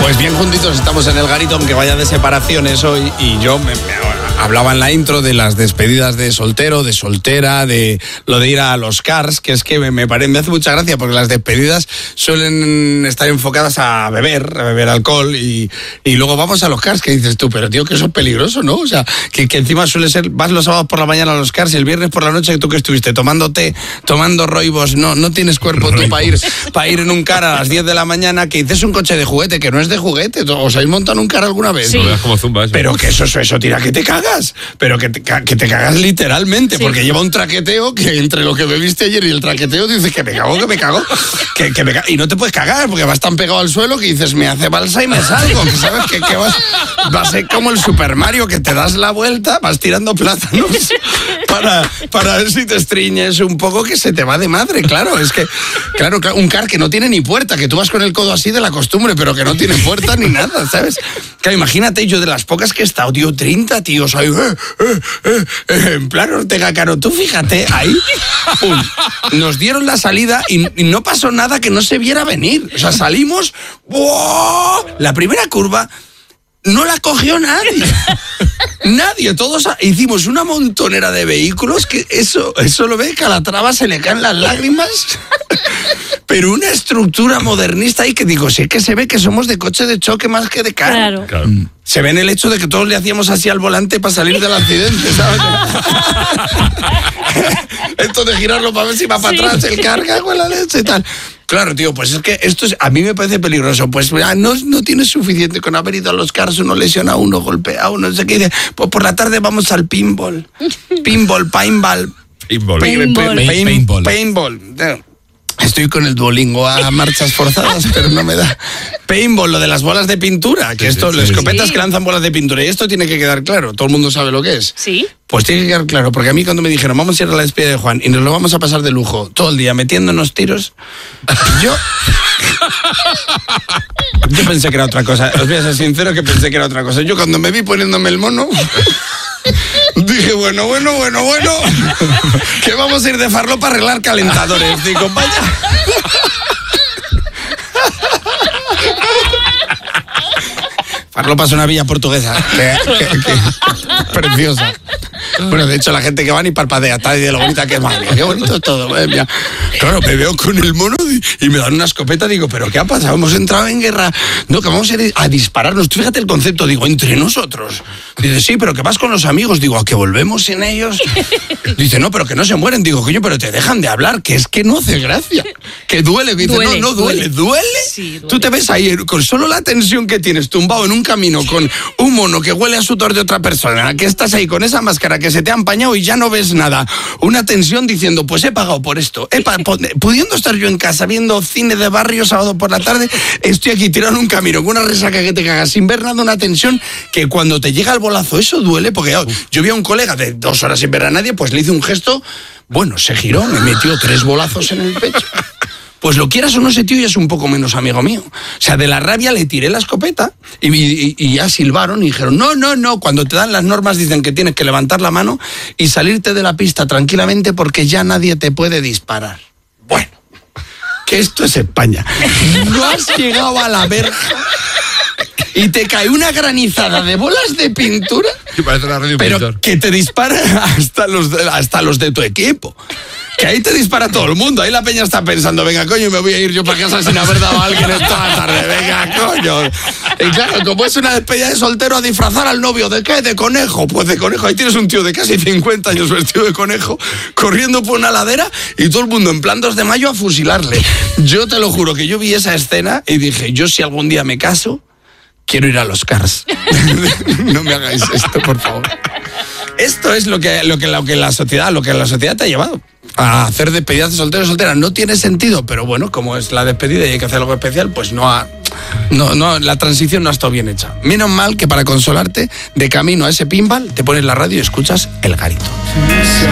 Pues bien juntitos estamos en el garito, aunque vaya de separaciones hoy, y yo me hablaba en la intro de las despedidas de soltero, de soltera, de lo de ir a los cars, que es que me hace mucha gracia, porque las despedidas suelen estar enfocadas a beber alcohol, y luego vamos a los cars, que dices tú, pero tío, que eso es peligroso, ¿no? O sea, que encima suele ser, vas los sábados por la mañana a los cars y el viernes por la noche, tú que estuviste tomando té, tomando roibos, no tienes cuerpo tú para ir en un car a las 10 de la mañana, que dices un coche de juguete, que no es de juguete. ¿Os habéis montado en un car alguna vez? Sí. No, es como Zumba eso. Pero que eso tira que te cagas. Pero que te cagas literalmente, sí. Porque lleva un traqueteo que entre lo que bebiste ayer y el traqueteo dices que me cago. Y no te puedes cagar porque vas tan pegado al suelo que dices, me hace balsa y me salgo. Que sabes que vas a ser como el Super Mario, que te das la vuelta, vas tirando plátanos para ver si te estriñes un poco, que se te va de madre. Claro, es que, claro, un car que no tiene ni puerta, que tú vas con el codo así de la costumbre, pero que no tiene puerta ni nada, ¿sabes? Claro, imagínate, yo de las pocas que he estado, tío, 30 tíos ahí, en plan Ortega Cano, tú fíjate, ahí, nos dieron la salida y no pasó nada que no se viera venir. O sea, salimos, ¡wow! La primera curva no la cogió nadie. Nadie, todos hicimos una montonera de vehículos que eso lo ve, Calatrava se le caen las lágrimas. Pero una estructura modernista ahí que digo, sí que se ve que somos de coche de choque más que de car. Claro. Se ve en el hecho de que todos le hacíamos así al volante para salir del accidente, ¿sabes? Esto de girarlo para ver si va para atrás el carga con la leche y tal. Claro, tío, pues es que esto a mí me parece peligroso. Pues no tienes suficiente con haber ido a los cars, uno lesiona a uno, golpea a uno, no sé qué dice. Pues por la tarde vamos al paintball. Paintball. Estoy con el Duolingo a marchas forzadas, pero no me da. Paintball, lo de las bolas de pintura, que esto, las escopetas que lanzan bolas de pintura, y esto tiene que quedar claro, todo el mundo sabe lo que es. Sí. Pues tiene que quedar claro, porque a mí cuando me dijeron, vamos a ir a la despedida de Juan y nos lo vamos a pasar de lujo todo el día metiéndonos tiros, yo pensé que era otra cosa. Os voy a ser sincero que pensé que era otra cosa. Yo cuando me vi poniéndome el mono, dije, bueno, que vamos a ir de farlo para arreglar calentadores. Digo, vaya. Farlopa es una villa portuguesa preciosa. Bueno, de hecho la gente que va ni parpadea, está de lo bonita que es, madre, qué bonito es todo. Mira. Claro, me veo con el mono y me dan una escopeta, digo, ¿pero qué ha pasado? Hemos entrado en guerra. No, que vamos a ir a dispararnos. Tú fíjate el concepto, digo, entre nosotros. Dice, sí, pero que vas con los amigos. Digo, ¿a que volvemos sin ellos? Dice, no, pero que no se mueren. Digo, coño, pero te dejan de hablar, que es que no hace gracia. Que duele. Dice, no duele. ¿Duele? Sí, duele. Tú te ves ahí con solo la tensión que tienes tumbado en un camino con un mono que huele a sudor de otra persona, que estás ahí con esa máscara que se te ha empañado y ya no ves nada. Una tensión diciendo, pues he pagado por esto. Pudiendo estar yo en casa viendo cine de barrio sábado por la tarde, estoy aquí tirado en un camino con una resaca que te cagas sin ver nada, una tensión que cuando te llega el bolazo, eso duele, porque yo vi a un colega de 2 horas sin ver a nadie, pues le hice un gesto, bueno, se giró, me metió 3 bolazos en el pecho. Pues lo quieras o no, ese tío ya es un poco menos amigo mío. O sea, de la rabia le tiré la escopeta y ya silbaron y dijeron, no, cuando te dan las normas dicen que tienes que levantar la mano y salirte de la pista tranquilamente porque ya nadie te puede disparar. Bueno, que esto es España. No has llegado a la verja y te cae una granizada de bolas de pintura, pero que te dispara hasta los de tu equipo. Que ahí te dispara todo el mundo. Ahí la peña está pensando, venga, coño, me voy a ir yo para casa sin haber dado a alguien toda la tarde. Venga, coño. Y claro, como es una despedida de soltero, a disfrazar al novio. ¿De qué? De conejo. Pues de conejo. Ahí tienes un tío de casi 50 años vestido de conejo, corriendo por una ladera y todo el mundo en plan 2 de mayo a fusilarle. Yo te lo juro que yo vi esa escena y dije, yo si algún día me caso, quiero ir a los cars. No me hagáis esto, por favor. Esto es lo que la sociedad te ha llevado a hacer despedidas de soltero y soltera. No tiene sentido, pero bueno, como es la despedida y hay que hacer algo especial, pues la transición no ha estado bien hecha. Menos mal que para consolarte, de camino a ese pinball, te pones la radio y escuchas El Garito.